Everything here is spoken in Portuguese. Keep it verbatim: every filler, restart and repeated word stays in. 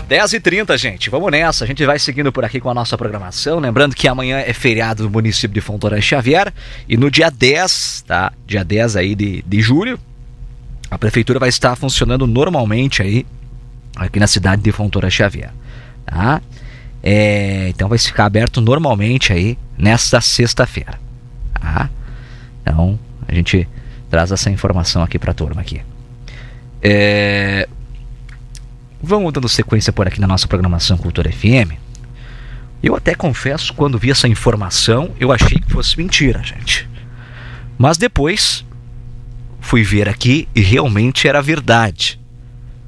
dez e trinta, gente. Vamos nessa. A gente vai seguindo por aqui com a nossa programação. Lembrando que amanhã é feriado no município de Fontoura Xavier. E no dia dez, tá? Dia dez aí de, de julho, a prefeitura vai estar funcionando normalmente aí, aqui na cidade de Fontoura Xavier. Tá? É, então vai ficar aberto normalmente aí nesta sexta-feira. Tá? Então a gente traz essa informação aqui pra turma aqui. É... Vamos dando sequência por aqui na nossa programação Cultura F M. Eu até confesso, quando vi essa informação, eu achei que fosse mentira, gente. Mas depois fui ver aqui e realmente era verdade.